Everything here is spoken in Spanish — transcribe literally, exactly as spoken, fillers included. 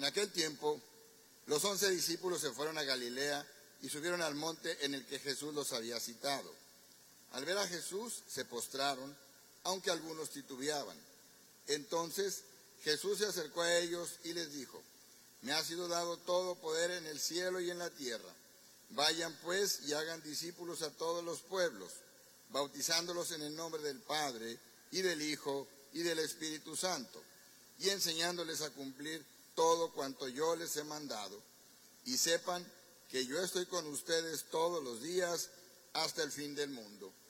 En aquel tiempo, los once discípulos se fueron a Galilea y subieron al monte en el que Jesús los había citado. Al ver a Jesús, se postraron, aunque algunos titubeaban. Entonces Jesús se acercó a ellos y les dijo: me ha sido dado todo poder en el cielo y en la tierra. Vayan pues y hagan discípulos a todos los pueblos, bautizándolos en el nombre del Padre, y del Hijo, y del Espíritu Santo, y enseñándoles a cumplir todo cuanto yo les he mandado. Y sepan que yo estoy con ustedes todos los días hasta el fin del mundo.